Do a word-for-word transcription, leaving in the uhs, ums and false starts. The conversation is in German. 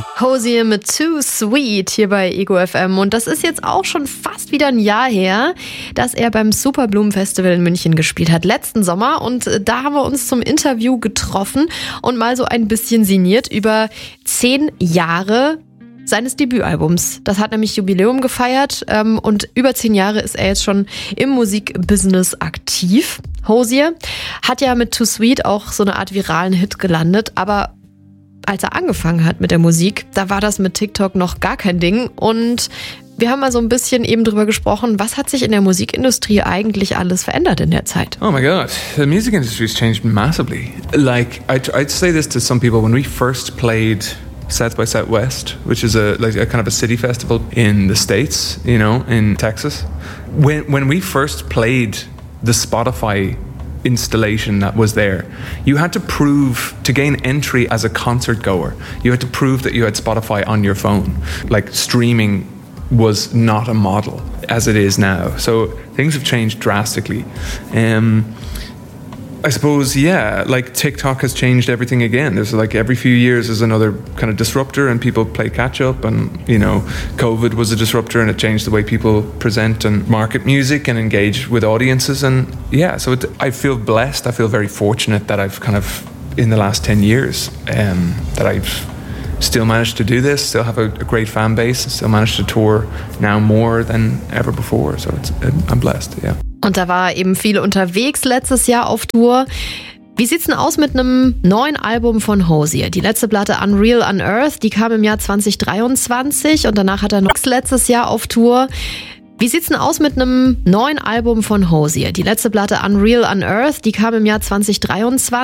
Hozier mit Too Sweet hier bei Ego F M. Und das ist jetzt auch schon fast wieder ein Jahr her, dass er beim Superblumen Festival in München gespielt hat, letzten Sommer. Und da haben wir uns zum Interview getroffen und mal so ein bisschen sinniert über zehn Jahre seines Debütalbums. Das hat nämlich Jubiläum gefeiert ähm, und über zehn Jahre ist er jetzt schon im Musikbusiness aktiv. Hozier hat ja mit Too Sweet auch so eine Art viralen Hit gelandet, aber als er angefangen hat mit der Musik, da war das mit TikTok noch gar kein Ding. Und wir haben mal so ein bisschen eben drüber gesprochen, was hat sich in der Musikindustrie eigentlich alles verändert in der Zeit? Oh my God, the music industry has changed massively. Like, I'd, I'd say this to some people, when we first played South by Southwest, which is a like a kind of a city festival in the States, you know, in Texas. When when we first played the Spotify installation that was there, you had to prove, to gain entry as a concert goer, you had to prove that you had Spotify on your phone. Like, streaming was not a model as it is now. So things have changed drastically. Um, I suppose, yeah, like TikTok has changed everything again. There's like every few years there's another kind of disruptor and people play catch up, and, you know, COVID was a disruptor and it changed the way people present and market music and engage with audiences. And yeah, so it, I feel blessed. I feel very fortunate that I've kind of, in the last ten years, um, that I've still managed to do this, still have a, a great fan base, still managed to tour now more than ever before. So it's, I'm blessed, yeah. Und da war eben viel unterwegs letztes Jahr auf Tour. Wie sieht's denn aus mit einem neuen Album von Hozier? Die letzte Platte Unreal Unearthed, die kam im Jahr zwanzig dreiundzwanzig und danach hat er noch letztes Jahr auf Tour. Wie sieht's denn aus mit einem neuen Album von Hozier? Die letzte Platte Unreal Unearthed, die kam im Jahr zwanzig dreiundzwanzig.